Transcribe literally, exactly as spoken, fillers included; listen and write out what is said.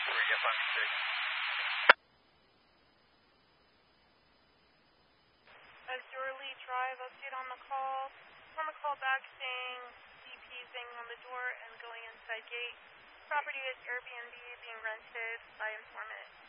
yeah, five six. As Dorley Drive, update on the call. On the call back saying D P banging on the door and going inside gate. Property is Airbnb being rented by informant.